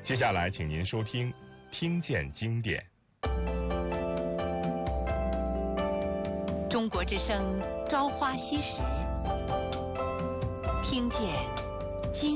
接下来，请您收听《听见经典》。 中国之声《朝花夕拾》，听见